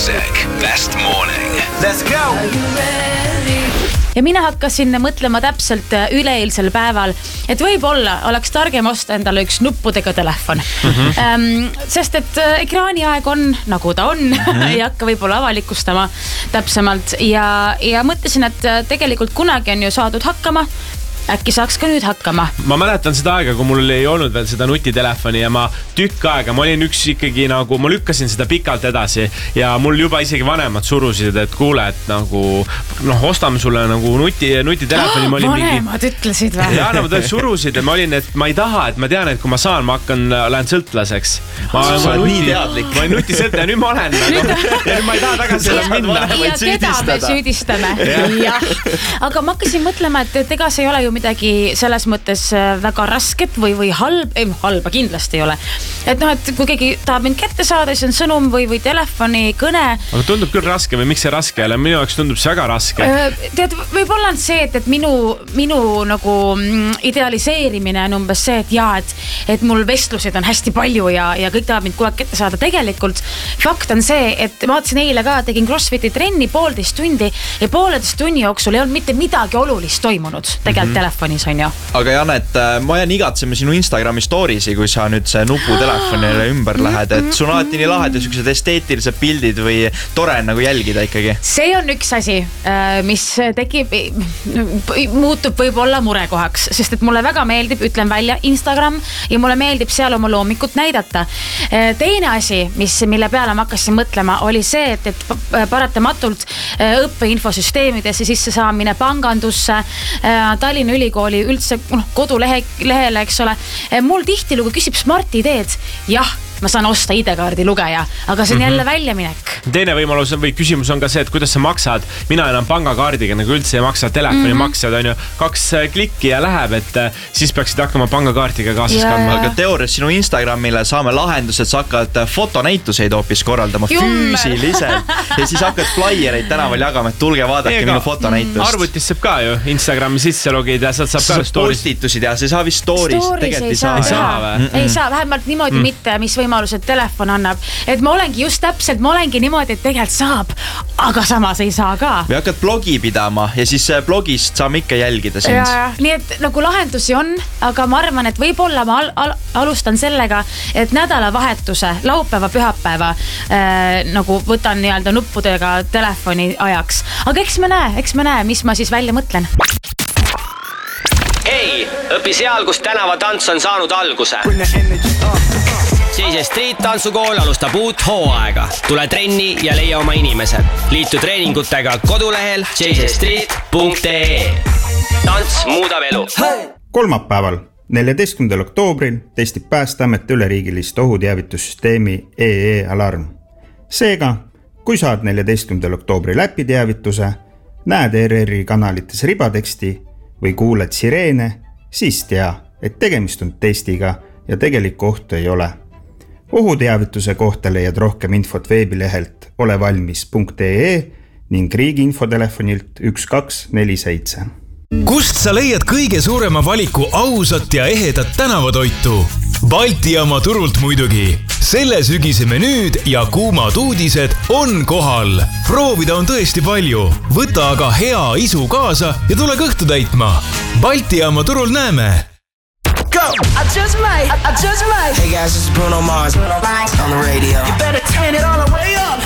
Sick Best Morning. Let's go! Ja mina hakkasin mõtlema täpselt üleeilsel päeval, et võib-olla oleks targem osta endale üks nuppudega telefon. Sest et ekraaniaeg on, nagu ta on, ei hakka võib-olla avalikustama täpsemalt. Ja mõtlesin, et tegelikult kunagi on ju saadud hakkama. Äkki saaks ka nüüd hakkama. Ma mäletan seda aega, kui mul ei olnud veel seda nutitelefoni ja ma tükk aega, ma olin üks ikkagi nagu, ma lükkasin seda pikalt edasi ja mul juba isegi vanemad surusid, et kuule, et nagu, ostame sulle nagu nutitelefoni. Vanemad ütlesid või? Ja nad surusid ja ma olin, et ma ei taha, et ma tean, et kui ma saan, ma lähen sõltlaseks. Ma olen nii teadlik. Ma olen nutisõltlaja, nüüd ma olen. Ja nüüd ma ei taha tagasi minna. Ja keda me süüdistame. Aga ma hakkasin mõtlema, et ega see ei ole ju midagi selles mõttes väga rasket või halba kindlasti ei ole. Et kui keegi tahab mind kätte saada, siis on sõnum või telefoni kõne. Aga tundub küll raske või miks see raske ei ole? Minu jaoks tundub see väga raske. Tead, võib-olla on see, et minu nagu idealiseerimine on umbes see, et mul vestlusid on hästi palju ja kõik tahab mind kogu kätte saada. Tegelikult fakt on see, et ma vaatasin eile ka, tegin CrossFiti trenni 1,5 tundi ja 1,5 tunni jooksul ei olnud mitte midagi olulist toimunud tegelikult telefonis on ju. Aga Janet, ma jään igatsema sinu Instagrami storiesi, kui sa nüüd see nuputelefonile ümber lähed, et sul on alati nii lahedad sellised esteetilised pildid või tore nagu jälgida ikkagi. See on üks asi, mis muutub võib-olla murekohaks, sest et mulle väga meeldib, ütlen välja, Instagram ja mulle meeldib seal oma loomikut näidata. Teine asi, mille peale ma hakkasin mõtlema, oli see, et paratamatult õppeinfosüsteemidesse sisse saamine pangandusse, Tallinna ülikooli üldse kodulehele, eks ole. Mul tihtilugu küsib Smart ID-d. Jah, ma saan osta ID-kaardi lugeja, aga see on jälle väljaminek. Teine võimalus või küsimus on ka see, et kuidas sa maksad. Mina enam pangakaardiga nagu üldse ei maksa, telefoni maksad on ju 2 klikki ja läheb, et siis peaksid hakkama pangakaardiga kaasas kandma. Aga teoorias sinu Instagramile saame lahendused, sa hakkad fotonäituseid hoopis korraldama füüsiliselt ja siis hakkad flyer'id tänaval jagama, et tulge vaadake minu fotonäitust. Arvutis saab ka ju Instagrami sisse logida ja sealt saab ka stories. Postitusid ja see saa vist stories tegelikult ei saa. Ei saa, vähemalt niimoodi mitte, mis võimalused telefon annab. Et ma olengi just täpselt, ma olengi niimoodi, et tegelikult saab, aga samas ei saa ka. Või hakkad blogi pidama ja siis blogist saame ikka jälgida sind. Ja, nii et nagu lahendusi on, aga ma arvan, et võib-olla ma alustan sellega, et nädalavahetuse, laupäeva, pühapäeva nagu võtan nii-öelda nuppudega telefoni ajaks. Aga eks me näe, mis ma siis välja mõtlen. Hei, õpi seal, kus tänavatants on saanud alguse. JJ Street tantsukool alustab uut hooaega. Tule trenni ja leia oma inimesed. Liitu treeningutega kodulehel jjstreet.ee. Tants muudab elu. Kolmapäeval, 14. oktoobril testib Päästeamet üleriigilist ohuteavitussüsteemi EE Alarm. Seega, kui saad 14. oktoobri läpiteavituse, näed ERR-i kanalites ribateksti või kuuled sireene, siis tea, et tegemist on testiga ja tegelikku ohtu ei ole. Ohuteavituse kohta leiad rohkem infot veebilehelt olevalmis.ee ning riigi infotelefonilt 1247. Kust sa leiad kõige suurema valiku ausat ja ehedat tänavatoitu? Balti jaama turult muidugi. Selle sügise menüüd ja kuumad uudised on kohal. Proovida on tõesti palju. Võta aga hea isu kaasa ja tule kõhtu täitma. Balti jaama turul näeme. Go! I just might. Hey guys, this is Bruno Mars on the radio. You better turn it all the way up.